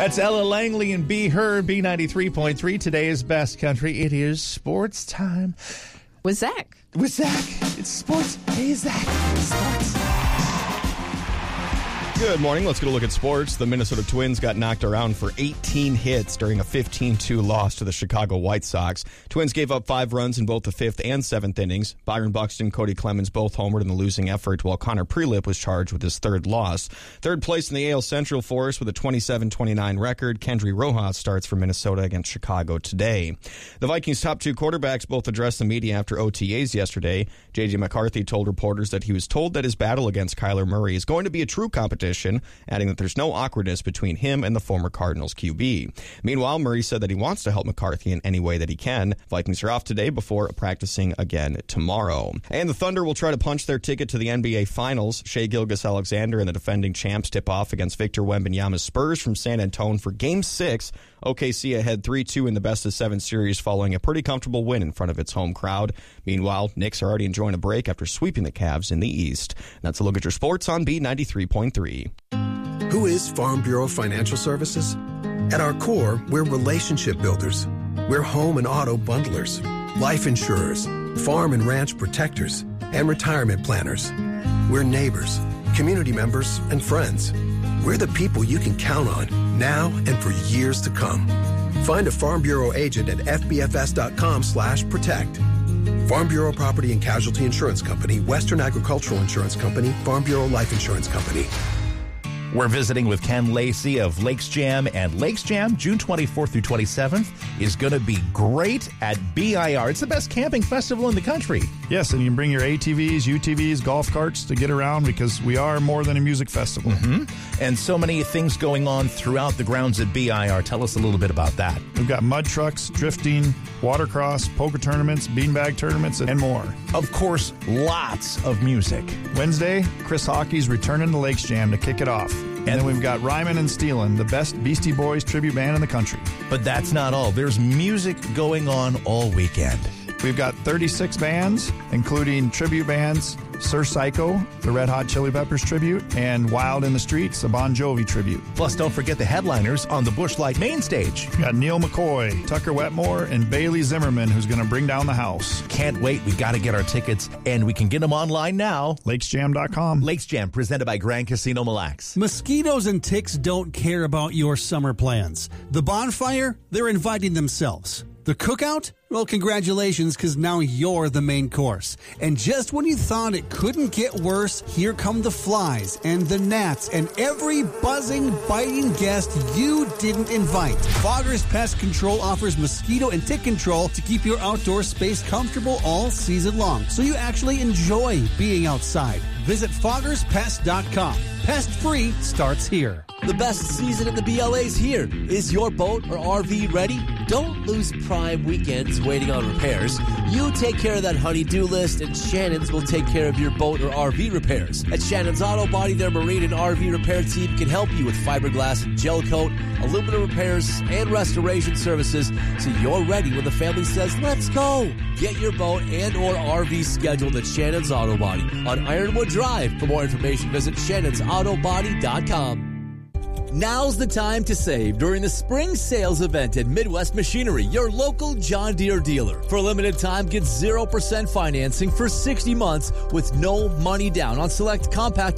That's Ella Langley and Be Heard, B93.3. Today's best country. It is sports time. With Zach. It's sports. Hey, Zach. Sports. Good morning. Let's get a look at sports. The Minnesota Twins got knocked around for 18 hits during a 15-2 loss to the Chicago White Sox. Twins gave up 5 runs in both the 5th and 7th innings. Byron Buxton, Cody Clemens both homered in the losing effort, while Connor Prelip was charged with his 3rd loss. 3rd place in the AL Central for us with a 27-29 record. Kendry Rojas starts for Minnesota against Chicago today. The Vikings' top 2 quarterbacks both addressed the media after OTAs yesterday. J.J. McCarthy told reporters that he was told that his battle against Kyler Murray is going to be a true competition, adding that there's no awkwardness between him and the former Cardinals QB. Meanwhile, Murray said that he wants to help McCarthy in any way that he can. Vikings are off today before practicing again tomorrow. And the Thunder will try to punch their ticket to the NBA Finals. Shai Gilgeous-Alexander and the defending champs tip off against Victor Wembanyama's Spurs from San Antonio for Game 6. OKC ahead 3-2 in the best-of-7 series following a pretty comfortable win in front of its home crowd. Meanwhile, Knicks are already enjoying a break after sweeping the Cavs in the East. That's a look at your sports on B93.3. Who is Farm Bureau Financial Services? At our core, we're relationship builders. We're home and auto bundlers, life insurers, farm and ranch protectors, and retirement planners. We're neighbors, community members, and friends. We're the people you can count on now and for years to come. Find a Farm Bureau agent at fbfs.com/protect. Farm Bureau Property and Casualty Insurance Company, Western Agricultural Insurance Company, Farm Bureau Life Insurance Company. We're visiting with Ken Lacey of Lakes Jam, and Lakes Jam, June 24th through 27th, is going to be great at BIR. It's the best camping festival in the country. Yes, and you can bring your ATVs, UTVs, golf carts to get around because we are more than a music festival. Mm-hmm. And so many things going on throughout the grounds at BIR. Tell us a little bit about that. We've got mud trucks, drifting, watercross, poker tournaments, beanbag tournaments, and more. Of course, lots of music. Wednesday, Chris Hockey's returning to Lakes Jam to kick it off. And then we've got Ryman and Steelin, the best Beastie Boys tribute band in the country. But that's not all. There's music going on all weekend. We've got 36 bands, including tribute bands, Sir Psycho, the Red Hot Chili Peppers tribute, and Wild in the Streets, a Bon Jovi tribute. Plus, don't forget the headliners on the Busch Light main stage. We've got Neil McCoy, Tucker Wetmore, and Bailey Zimmerman, who's going to bring down the house. Can't wait. We got to get our tickets, and we can get them online now. LakesJam.com. Lakes Jam, presented by Grand Casino Mille Lacs. Mosquitoes and ticks don't care about your summer plans. The bonfire, they're inviting themselves. The cookout? Well, congratulations, because now you're the main course. And just when you thought it couldn't get worse, here come the flies and the gnats and every buzzing, biting guest you didn't invite. Foggers Pest Control offers mosquito and tick control to keep your outdoor space comfortable all season long, so you actually enjoy being outside. Visit foggerspest.com. Pest free starts here. The best season in the BLA's here. Is your boat or RV ready? Don't lose prime weekends waiting on repairs. You take care of that honey-do list, and Shannon's will take care of your boat or RV repairs. At Shannon's Auto Body, their marine and RV repair team can help you with fiberglass and gel coat, aluminum repairs, and restoration services, so you're ready when the family says, let's go. Get your boat and or RV scheduled at Shannon's Auto Body on Ironwood Drive. For more information, visit shannonsautobody.com. Now's the time to save during the spring sales event at Midwest Machinery, your local John Deere dealer. For a limited time, get 0% financing for 60 months with no money down on select compact